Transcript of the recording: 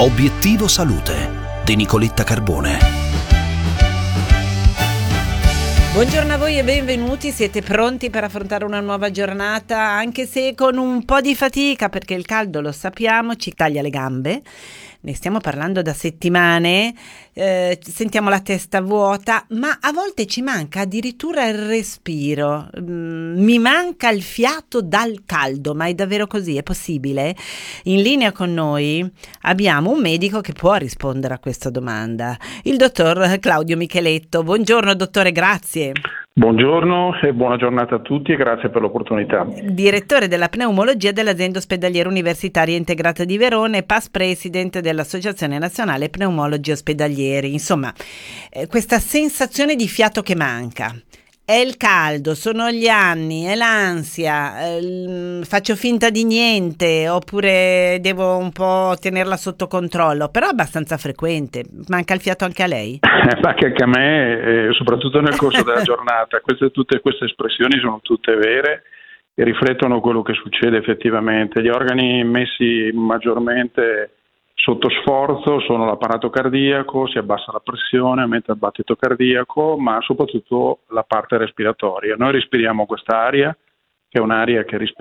Obiettivo Salute di Nicoletta Carbone. Buongiorno a voi e benvenuti, siete pronti per affrontare una nuova giornata, anche se con un po' di fatica, perché il caldo, lo sappiamo, ci taglia le gambe. Ne stiamo parlando da settimane, sentiamo la testa vuota, ma a volte ci manca addirittura il respiro. Mi manca il fiato dal caldo, ma è davvero così? È possibile? In linea con noi abbiamo un medico che può rispondere a questa domanda, il dottor Claudio Micheletto. Buongiorno dottore, grazie. Buongiorno e buona giornata a tutti e grazie per l'opportunità. Direttore della pneumologia dell'Azienda Ospedaliera Universitaria Integrata di Verona e past president dell'Associazione Nazionale Pneumologi Ospedalieri. Insomma, questa sensazione di fiato che manca. È il caldo, sono gli anni, è l'ansia, faccio finta di niente oppure devo un po' tenerla sotto controllo, però è abbastanza frequente. Manca il fiato anche a lei? Manca anche a me, soprattutto nel corso della giornata. Tutte queste espressioni sono tutte vere e riflettono quello che succede effettivamente. Gli organi messi maggiormente sotto sforzo sono l'apparato cardiaco, si abbassa la pressione, aumenta il battito cardiaco, ma soprattutto la parte respiratoria. Noi respiriamo quest'aria, che è un'aria che